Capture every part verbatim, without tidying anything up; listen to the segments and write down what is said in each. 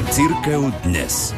Cirkev dnes.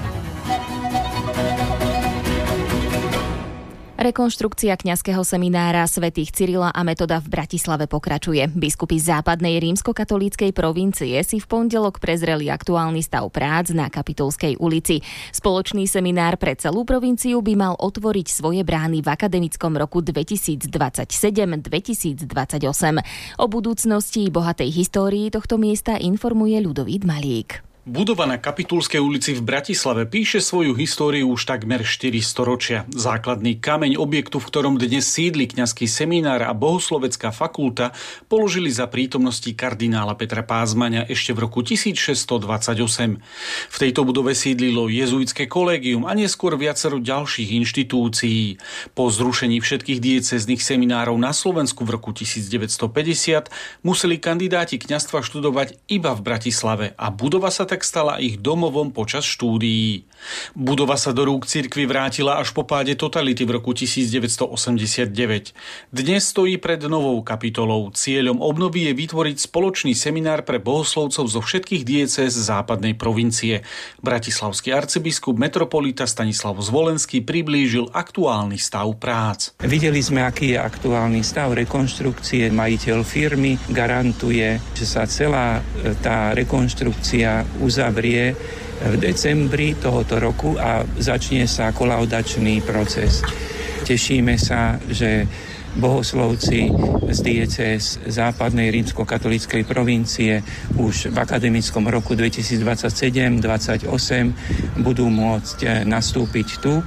Rekonštrukcia kňazského seminára svätých Cyrila a Metoda v Bratislave pokračuje. Biskupy západnej rímskokatolíckej provincie si v pondelok prezreli aktuálny stav prác na Kapitulskej ulici. Spoločný seminár pre celú provinciu by mal otvoriť svoje brány v akademickom roku dvetisícdvadsaťsedem dvetisícdvadsaťosem. O budúcnosti bohatej histórii tohto miesta informuje Ľudovít Malík. Budova na Kapitulskej ulici v Bratislave píše svoju históriu už takmer štyri storočia. Základný kameň objektu, v ktorom dnes sídli kňazský seminár a bohoslovecká fakulta, položili za prítomnosti kardinála Petra Pázmaňa ešte v roku tisícšesťstodvadsaťosem. V tejto budove sídlilo jezuitské kolégium a neskôr viacero ďalších inštitúcií. Po zrušení všetkých diecéznych seminárov na Slovensku v roku tisícdeväťstopäťdesiat museli kandidáti kňazstva študovať iba v Bratislave a budova sa tak stala ich domovom počas štúdií. Budova sa do rúk cirkvi vrátila až po páde totality v roku tisícdeväťstoosemdesiatdeväť. Dnes stojí pred novou kapitolou. Cieľom obnovy je vytvoriť spoločný seminár pre bohoslovcov zo všetkých diecéz západnej provincie. Bratislavský arcibiskup metropolita Stanislav Zvolenský priblížil aktuálny stav prác. Videli sme, aký je aktuálny stav rekonštrukcie. Majiteľ firmy garantuje, že sa celá tá rekonštrukcia uzavrie v decembri tohoto roku a začne sa kolaudačný proces. Tešíme sa, že bohoslovci z diecéz západnej rímskokatolíckej provincie už v akademickom roku dvetisícdvadsaťsedem dvadsaťosem budú môcť nastúpiť tu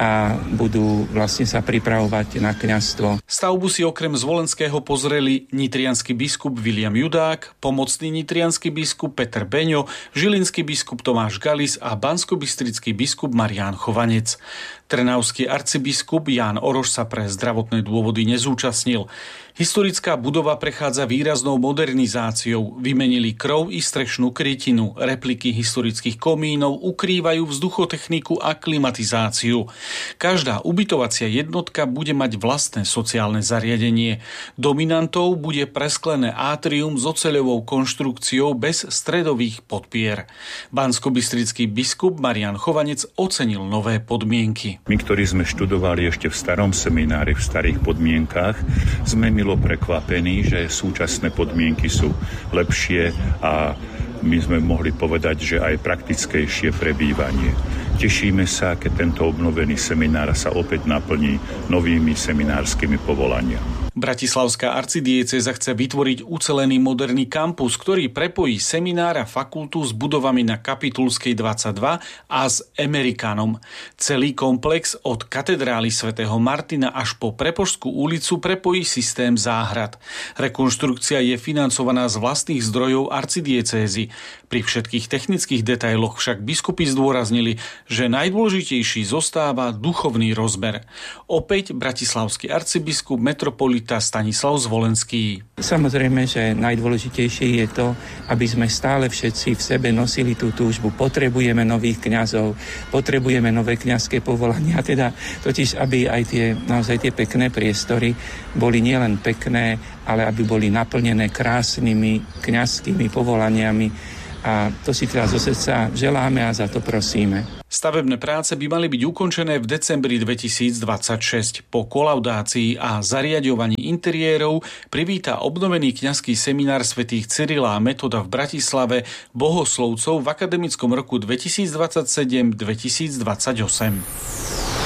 a budú vlastne sa pripravovať na kňazstvo. Stavbu si okrem Zvolenského pozreli nitriansky biskup Viliam Judák, pomocný nitriansky biskup Peter Beňo, žilinský biskup Tomáš Galis a banskobystrický biskup Marián Chovanec. Trnavský arcibiskup Ján Oroš sa pre zdravotné dôvody nezúčastnil. Historická budova prechádza výraznou modernizáciou. Vymenili krov i strešnú krytinu. Repliky historických komínov ukrývajú vzduchotechniku a klimatizáciu. Každá ubytovacia jednotka bude mať vlastné sociálne zariadenie. Dominantou bude presklené átrium s oceľovou konštrukciou bez stredových podpier. Banskobystrický biskup Marián Chovanec ocenil nové podmienky. My, ktorí sme študovali ešte v starom seminári, v starých podmienkách, sme milo prekvapení, že súčasné podmienky sú lepšie a my sme mohli povedať, že aj praktickejšie prebývanie. Tešíme sa, keď tento obnovený seminár sa opäť naplní novými seminárskymi povolaniami. Bratislavská arcidiecéza chce vytvoriť ucelený moderný kampus, ktorý prepojí seminár a fakultu s budovami na Kapitulskej dvadsaťdva a s Amerikánom. Celý komplex od katedrály svätého Martina až po Prepožskú ulicu prepojí systém záhrad. Rekonštrukcia je financovaná z vlastných zdrojov arcidiecézy. Pri všetkých technických detailoch však biskupy zdôraznili, že najdôležitejší zostáva duchovný rozmer. Opäť bratislavský arcibiskup metropolita Stanislav Zvolenský. Samozrejme, že najdôležitejšie je to, aby sme stále všetci v sebe nosili tú túžbu. Potrebujeme nových kňazov, potrebujeme nové kňazské povolania, teda totiž, aby aj tie, naozaj tie pekné priestory boli nielen pekné, ale aby boli naplnené krásnymi kňazskými povolaniami. A to si teda zo srdca želáme a za to prosíme. Stavebné práce by mali byť ukončené v decembri dvetisícdvadsaťšesť. Po kolaudácii a zariaďovaní interiérov privíta obnovený kňazský seminár svätých Cyrila a Metoda v Bratislave bohoslovcov v akademickom roku dvetisícdvadsaťsedem dvetisícdvadsaťosem.